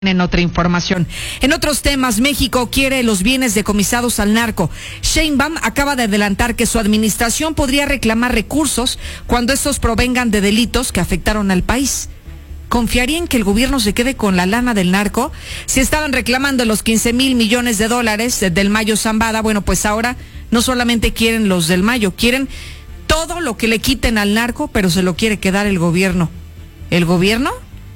En otra información. En otros temas, México quiere los bienes decomisados al narco. Sheinbaum acaba de adelantar que su administración podría reclamar recursos cuando estos provengan de delitos que afectaron al país. ¿Confiarían que el gobierno se quede con la lana del narco? Si estaban reclamando los 15,000 millones de dólares del Mayo Zambada, bueno, pues ahora no solamente quieren los del Mayo, quieren todo lo que le quiten al narco, pero se lo quiere quedar el gobierno. ¿El gobierno?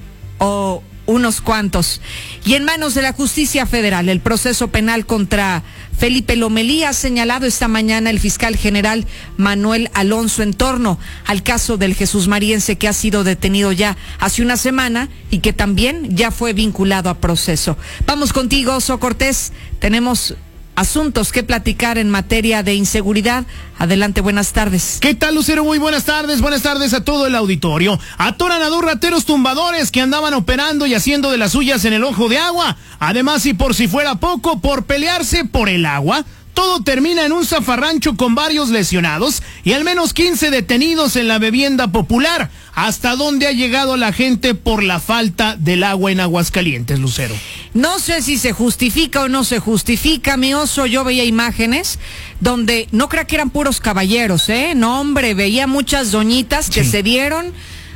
¿O unos cuantos? Y en manos de la justicia federal, el proceso penal contra Felipe Lomelí ha señalado esta mañana el fiscal general Manuel Alonso en torno al caso del Jesús Mariense, que ha sido detenido ya hace una semana y que también ya fue vinculado a proceso. Vamos contigo, Oso Cortés. Tenemos asuntos que platicar en materia de inseguridad. Adelante, buenas tardes. ¿Qué tal, Lucero? Muy buenas tardes a todo el auditorio. Atoran a 2 rateros tumbadores que andaban operando y haciendo de las suyas en el Ojo de Agua. Además, y por si fuera poco, por pelearse por el agua, todo termina en un zafarrancho con varios lesionados y al menos 15 detenidos en la vivienda popular. ¿Hasta dónde ha llegado la gente por la falta del agua en Aguascalientes, Lucero? No sé si se justifica o no se justifica, mi Oso. Yo veía imágenes donde no creo que eran puros caballeros, No, hombre, veía muchas doñitas que se dieron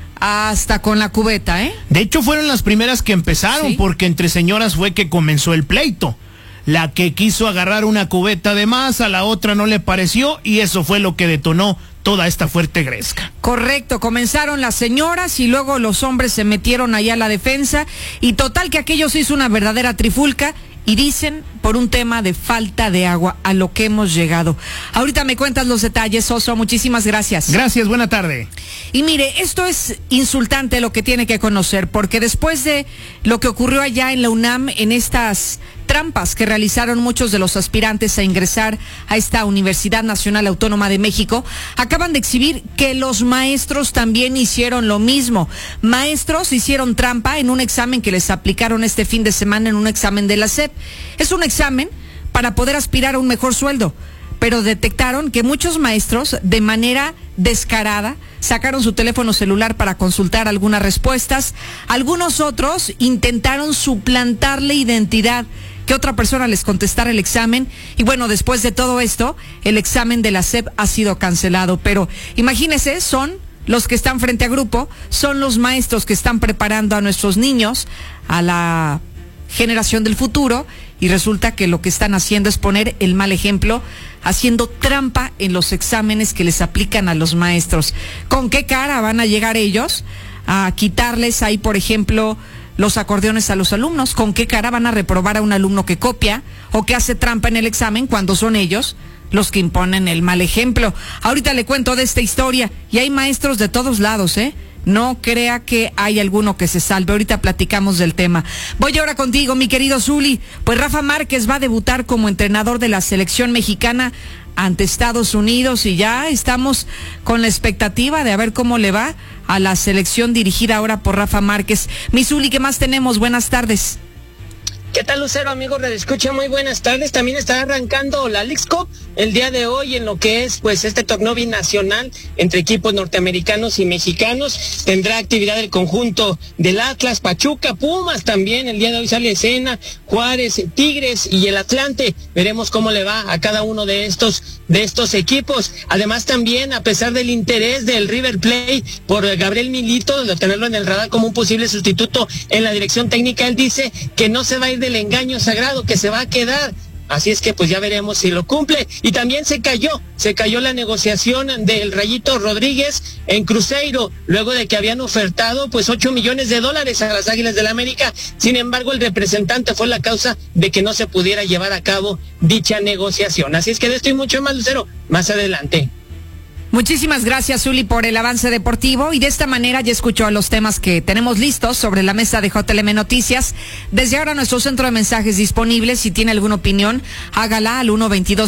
hasta con la cubeta, De hecho, fueron las primeras que empezaron, porque entre señoras fue que comenzó el pleito. La que quiso agarrar una cubeta de más, a la otra no le pareció, y eso fue lo que detonó toda esta fuerte gresca. Correcto, comenzaron las señoras y luego los hombres se metieron allá a la defensa, y total que aquello se hizo una verdadera trifulca, y dicen por un tema de falta de agua, a lo que hemos llegado. Ahorita me cuentas los detalles, Oso, muchísimas gracias. Gracias, buena tarde. Y mire, esto es insultante lo que tiene que conocer, porque después de lo que ocurrió allá en la UNAM, en estas trampas que realizaron muchos de los aspirantes a ingresar a esta Universidad Nacional Autónoma de México, acaban de exhibir que los maestros también hicieron lo mismo. Maestros hicieron trampa en un examen que les aplicaron este fin de semana, en un examen de la SEP. Es un examen para poder aspirar a un mejor sueldo, pero detectaron que muchos maestros, de manera descarada, sacaron su teléfono celular para consultar algunas respuestas. Algunos otros intentaron suplantar la identidad, que otra persona les contestara el examen. Y bueno, después de todo esto, el examen de la SEP ha sido cancelado. Pero imagínense, son los que están frente a grupo, son los maestros que están preparando a nuestros niños, a la generación del futuro, y resulta que lo que están haciendo es poner el mal ejemplo, haciendo trampa en los exámenes que les aplican a los maestros. ¿Con qué cara van a llegar ellos a quitarles ahí, por ejemplo, los acordeones a los alumnos? ¿Con qué cara van a reprobar a un alumno que copia o que hace trampa en el examen cuando son ellos los que imponen el mal ejemplo? Ahorita le cuento de esta historia, y hay maestros de todos lados, No crea que hay alguno que se salve. Ahorita platicamos del tema. Voy ahora contigo, mi querido Zuli. Pues Rafa Márquez va a debutar como entrenador de la selección mexicana ante Estados Unidos, y ya estamos con la expectativa de a ver cómo le va a la selección dirigida ahora por Rafa Márquez. Mi Zuli, ¿qué más tenemos? Buenas tardes. ¿Qué tal, Lucero, amigos? Les escucho, muy buenas tardes. También está arrancando la Leagues Cup el día de hoy, en lo que es pues este torneo binacional entre equipos norteamericanos y mexicanos. Tendrá actividad el conjunto del Atlas, Pachuca, Pumas también. El día de hoy sale escena, Juárez, Tigres y el Atlante. Veremos cómo le va a cada uno de estos equipos. Además, también, a pesar del interés del River Plate por Gabriel Milito, de tenerlo en el radar como un posible sustituto en la dirección técnica, él dice que no se va a ir del engaño sagrado, que se va a quedar. Así es que pues ya veremos si lo cumple. Y también se cayó la negociación del Rayito Rodríguez en Cruzeiro, luego de que habían ofertado pues $8 millones a las Águilas del América. Sin embargo, el representante fue la causa de que no se pudiera llevar a cabo dicha negociación. Así es que de esto y mucho más, Lucero, más adelante. Muchísimas gracias, Zuli, por el avance deportivo, y de esta manera ya escuchó los temas que tenemos listos sobre la mesa de JLM Noticias. Desde ahora nuestro centro de mensajes disponible. Si tiene alguna opinión, hágala al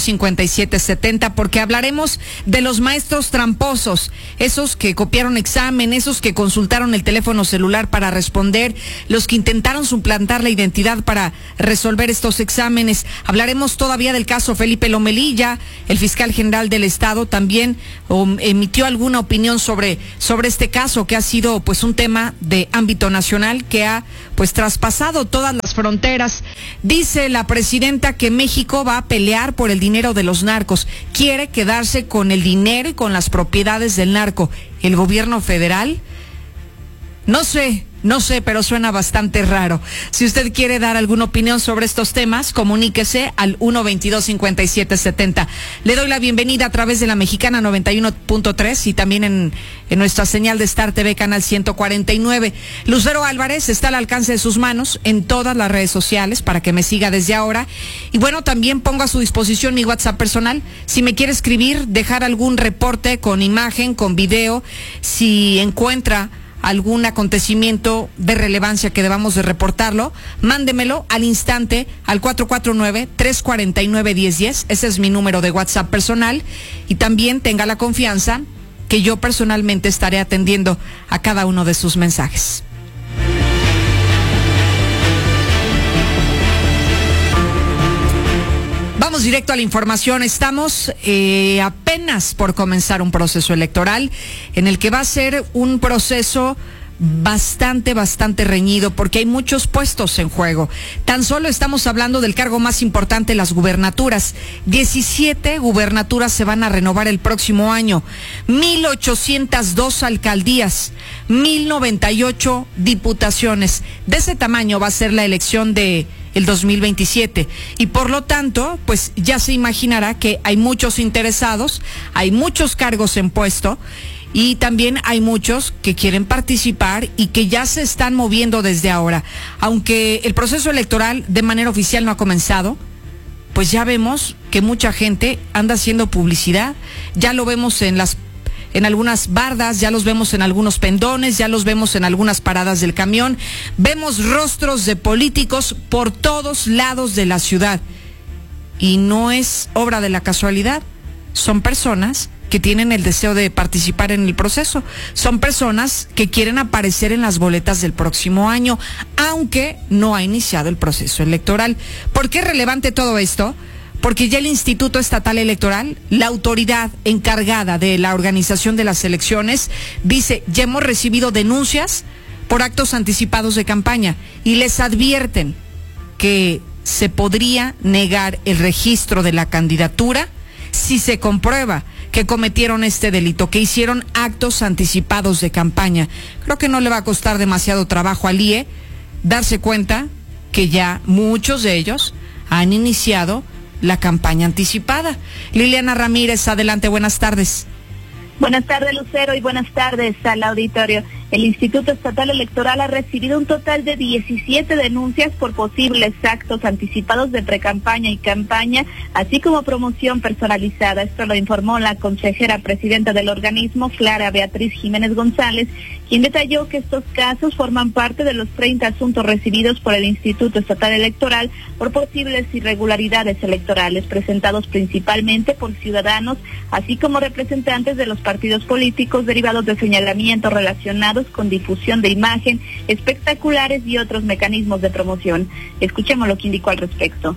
122-5770, porque hablaremos de los maestros tramposos, esos que copiaron examen, esos que consultaron el teléfono celular para responder, los que intentaron suplantar la identidad para resolver estos exámenes. Hablaremos todavía del caso Felipe Lomelí. Ya el fiscal general del Estado también o emitió alguna opinión sobre este caso, que ha sido pues un tema de ámbito nacional que ha pues traspasado todas las fronteras. Dice la presidenta que México va a pelear por el dinero de los narcos, quiere quedarse con el dinero y con las propiedades del narco. ¿El gobierno federal? No sé, pero suena bastante raro. Si usted quiere dar alguna opinión sobre estos temas, comuníquese al 122-5770. Le doy la bienvenida a través de la Mexicana 91.3 y también en nuestra señal de Star TV Canal 149. Lucero Álvarez está al alcance de sus manos en todas las redes sociales para que me siga desde ahora. Y bueno, también pongo a su disposición mi WhatsApp personal. Si me quiere escribir, dejar algún reporte con imagen, con video, si encuentra algún acontecimiento de relevancia que debamos de reportarlo, mándemelo al instante al 449-349-1010. Ese es mi número de WhatsApp personal, y también tenga la confianza que yo personalmente estaré atendiendo a cada uno de sus mensajes. Vamos directo a la información. Estamos apenas por comenzar un proceso electoral en el que va a ser un proceso bastante reñido, porque hay muchos puestos en juego. Tan solo estamos hablando del cargo más importante, las gubernaturas. 17 gubernaturas se van a renovar el próximo año, 1,802 alcaldías, 1,098 diputaciones. De ese tamaño va a ser la elección de el 2027, y por lo tanto, pues ya se imaginará que hay muchos interesados, hay muchos cargos en puesto, y también hay muchos que quieren participar y que ya se están moviendo desde ahora. Aunque el proceso electoral de manera oficial no ha comenzado, pues ya vemos que mucha gente anda haciendo publicidad. Ya lo vemos en algunas bardas, ya los vemos en algunos pendones, ya los vemos en algunas paradas del camión. Vemos rostros de políticos por todos lados de la ciudad. Y no es obra de la casualidad. Son personas que tienen el deseo de participar en el proceso. Son personas que quieren aparecer en las boletas del próximo año, aunque no ha iniciado el proceso electoral. ¿Por qué es relevante todo esto? Porque ya el Instituto Estatal Electoral, la autoridad encargada de la organización de las elecciones, dice: ya hemos recibido denuncias por actos anticipados de campaña, y les advierten que se podría negar el registro de la candidatura si se comprueba que cometieron este delito, que hicieron actos anticipados de campaña. Creo que no le va a costar demasiado trabajo al IE darse cuenta que ya muchos de ellos han iniciado la campaña anticipada. Liliana Ramírez, adelante, buenas tardes. Buenas tardes, Lucero, y buenas tardes al auditorio. El Instituto Estatal Electoral ha recibido un total de 17 denuncias por posibles actos anticipados de precampaña y campaña, así como promoción personalizada. Esto lo informó la consejera presidenta del organismo, Clara Beatriz Jiménez González, quien detalló que estos casos forman parte de los 30 asuntos recibidos por el Instituto Estatal Electoral por posibles irregularidades electorales, presentados principalmente por ciudadanos, así como representantes de los partidos políticos, derivados de señalamientos relacionados con difusión de imagen, espectaculares y otros mecanismos de promoción. Escuchemos lo que indicó al respecto.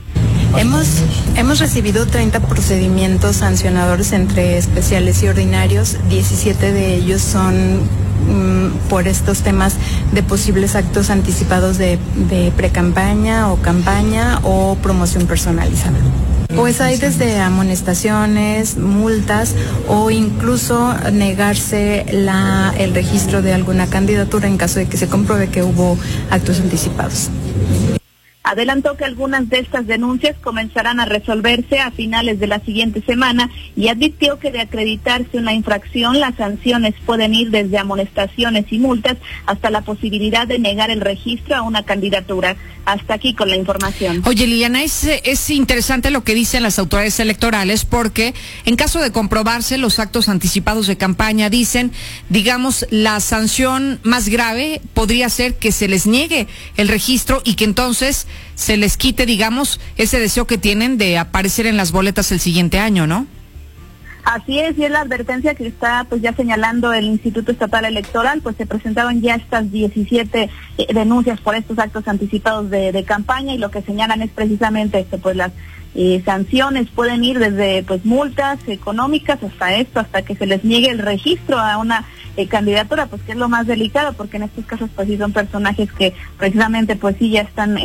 Hemos recibido 30 procedimientos sancionadores entre especiales y ordinarios. 17 de ellos son por estos temas de posibles actos anticipados de precampaña o campaña o promoción personalizada. Pues hay desde amonestaciones, multas o incluso negarse el registro de alguna candidatura en caso de que se compruebe que hubo actos anticipados. Adelantó que algunas de estas denuncias comenzarán a resolverse a finales de la siguiente semana y advirtió que de acreditarse una infracción, las sanciones pueden ir desde amonestaciones y multas hasta la posibilidad de negar el registro a una candidatura. Hasta aquí con la información. Oye, Liliana, es interesante lo que dicen las autoridades electorales, porque en caso de comprobarse los actos anticipados de campaña, dicen, digamos, la sanción más grave podría ser que se les niegue el registro y que entonces se les quite, digamos, ese deseo que tienen de aparecer en las boletas el siguiente año, ¿no? Así es, y es la advertencia que está pues ya señalando el Instituto Estatal Electoral, pues se presentaron ya estas 17 denuncias por estos actos anticipados de campaña, y lo que señalan es precisamente pues las sanciones pueden ir desde pues multas económicas hasta que se les niegue el registro a una candidatura, pues que es lo más delicado, porque en estos casos pues sí son personajes que precisamente pues sí ya están